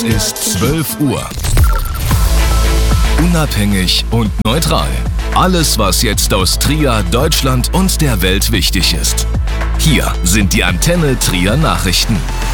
Es ist 12 Uhr. Unabhängig und neutral. Alles, was jetzt aus Trier, Deutschland und der Welt wichtig ist. Hier sind die Antenne Trier Nachrichten.